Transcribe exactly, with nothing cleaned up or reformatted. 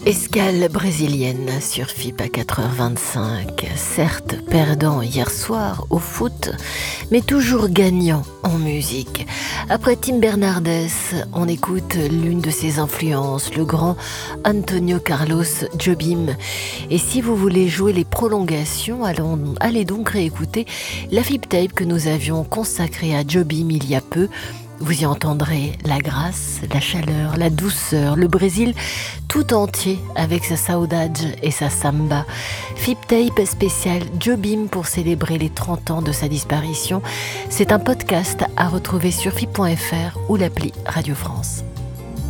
Escale brésilienne sur F I P à quatre heures vingt-cinq, certes perdant hier soir au foot, mais toujours gagnant en musique. Après Tim Bernardes, on écoute l'une de ses influences, le grand Antonio Carlos Jobim. Et si vous voulez jouer les prolongations, allons, allez donc réécouter la F I P Tape que nous avions consacrée à Jobim il y a peu. Vous y entendrez la grâce, la chaleur, la douceur, le Brésil tout entier avec sa saudade et sa samba. F I P Tape spécial Jobim pour célébrer les trente ans de sa disparition. C'est un podcast à retrouver sur F I P point F R ou l'appli Radio France.